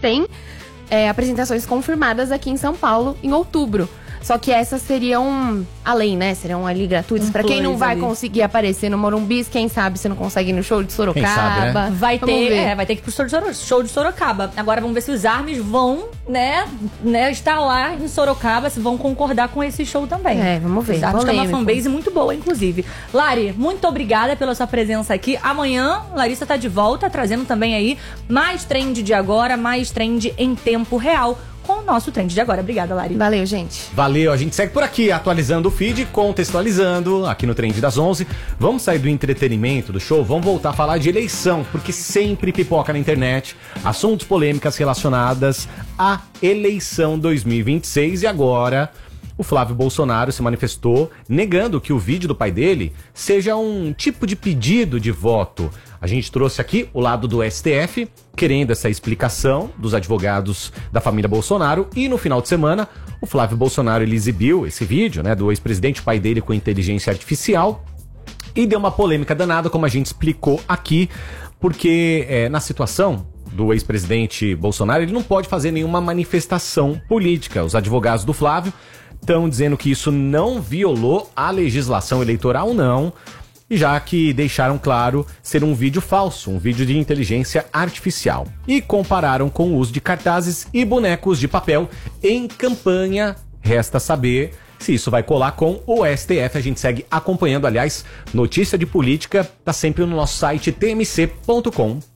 tem apresentações confirmadas aqui em São Paulo em outubro. Só que essas seriam além, né? Seriam ali gratuitas. Pra quem não vai conseguir aparecer no Morumbi, quem sabe você não consegue ir no show de Sorocaba. Quem sabe, né? Vai ter que ir pro show de Sorocaba. Agora vamos ver se os ARMYs vão, né, estar lá em Sorocaba, se vão concordar com esse show também. Vamos ver. Os ARMYs que é uma fanbase muito boa, inclusive. Lari, muito obrigada pela sua presença aqui. Amanhã, Larissa tá de volta, trazendo também aí mais trend de agora, mais trend em tempo real, com o nosso trend de agora. Obrigada, Lari. Valeu, gente. Valeu, a gente segue por aqui, atualizando o feed, contextualizando, aqui no Trend das 11. Vamos sair do entretenimento, do show, vamos voltar a falar de eleição, porque sempre pipoca na internet assuntos polêmicas relacionadas à eleição 2026. E agora, o Flávio Bolsonaro se manifestou negando que o vídeo do pai dele seja um tipo de pedido de voto. A gente trouxe aqui o lado do STF, querendo essa explicação dos advogados da família Bolsonaro. E no final de semana, o Flávio Bolsonaro ele exibiu esse vídeo, né, do ex-presidente, pai dele, com inteligência artificial. E deu uma polêmica danada, como a gente explicou aqui, porque na situação do ex-presidente Bolsonaro, ele não pode fazer nenhuma manifestação política. Os advogados do Flávio estão dizendo que isso não violou a legislação eleitoral, não, já que deixaram claro ser um vídeo falso, um vídeo de inteligência artificial. E compararam com o uso de cartazes e bonecos de papel em campanha. Resta saber se isso vai colar com o STF. A gente segue acompanhando, aliás, notícia de política tá sempre no nosso site tmc.com.br.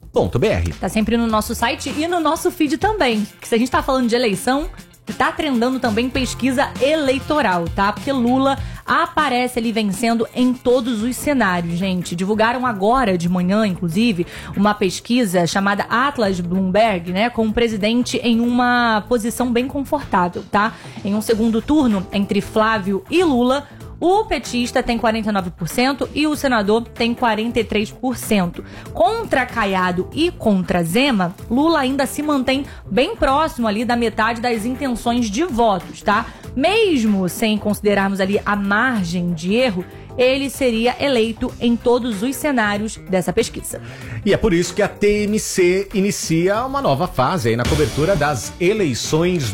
Tá sempre no nosso site e no nosso feed também. Porque se a gente tá falando de eleição, tá trendando também pesquisa eleitoral, tá? Porque Lula aparece ali vencendo em todos os cenários, gente. Divulgaram agora de manhã, inclusive, uma pesquisa chamada Atlas Bloomberg, né? Com o presidente em uma posição bem confortável, tá? Em um segundo turno, entre Flávio e Lula, o petista tem 49% e o senador tem 43%. Contra Caiado e contra Zema, Lula ainda se mantém bem próximo ali da metade das intenções de votos, tá? Mesmo sem considerarmos ali a margem de erro, ele seria eleito em todos os cenários dessa pesquisa. E é por isso que a TMC inicia uma nova fase aí na cobertura das eleições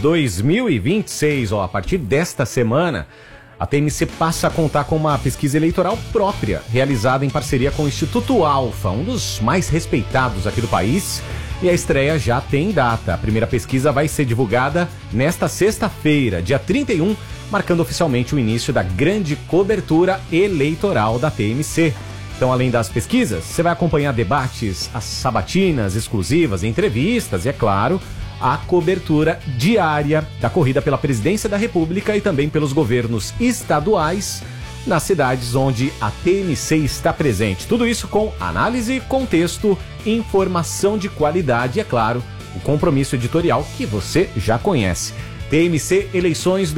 2026. A partir desta semana, a TMC passa a contar com uma pesquisa eleitoral própria, realizada em parceria com o Instituto Alfa, um dos mais respeitados aqui do país. E a estreia já tem data. A primeira pesquisa vai ser divulgada nesta sexta-feira, dia 31, marcando oficialmente o início da grande cobertura eleitoral da TMC. Então, além das pesquisas, você vai acompanhar debates, as sabatinas exclusivas, entrevistas e, é claro, a cobertura diária da corrida pela presidência da República e também pelos governos estaduais nas cidades onde a TMC está presente. Tudo isso com análise, contexto, informação de qualidade e, é claro, o compromisso editorial que você já conhece. TMC Eleições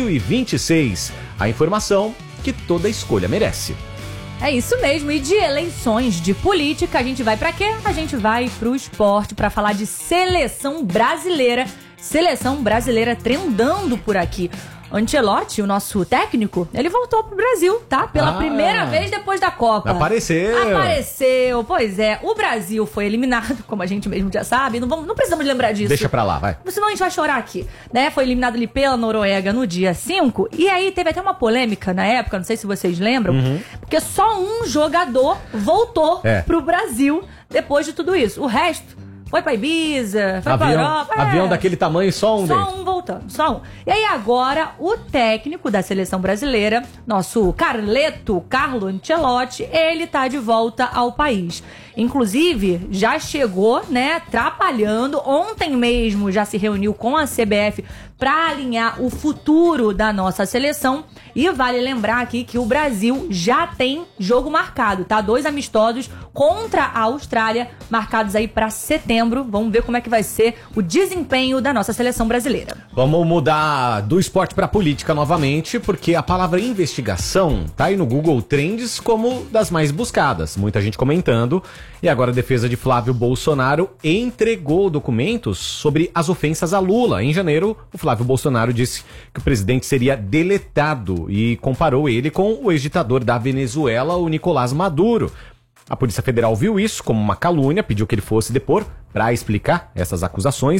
2026. A informação que toda escolha merece. É isso mesmo, e de eleições, de política, a gente vai pra quê? A gente vai pro esporte pra falar de seleção brasileira. Seleção brasileira trendando por aqui. Ancelotti, o nosso técnico, ele voltou pro Brasil, tá? Pela primeira vez depois da Copa. Apareceu, pois é. O Brasil foi eliminado, como a gente mesmo já sabe. Não precisamos lembrar disso. Deixa pra lá, vai. Senão a gente vai chorar aqui, né? Foi eliminado ali pela Noruega no dia 5. E aí teve até uma polêmica na época, não sei se vocês lembram. Porque só um jogador voltou pro Brasil depois de tudo isso. O resto foi pra Ibiza, foi pra Europa. Avião daquele tamanho, só um deles. Só um voltando, só um. E aí agora, o técnico da seleção brasileira, nosso Carlo Ancelotti, ele tá de volta ao país. Inclusive, já chegou, né, atrapalhando. Ontem mesmo já se reuniu com a CBF para alinhar o futuro da nossa seleção. E vale lembrar aqui que o Brasil já tem jogo marcado, tá? 2 amistosos contra a Austrália, marcados aí para setembro. Vamos ver como é que vai ser o desempenho da nossa seleção brasileira. Vamos mudar do esporte para política novamente, porque a palavra investigação tá aí no Google Trends como das mais buscadas. Muita gente comentando. E agora a defesa de Flávio Bolsonaro entregou documentos sobre as ofensas a Lula. Em janeiro, o Flávio Bolsonaro disse que o presidente seria deletado e comparou ele com o ex-ditador da Venezuela, o Nicolás Maduro. A Polícia Federal viu isso como uma calúnia, pediu que ele fosse depor para explicar essas acusações.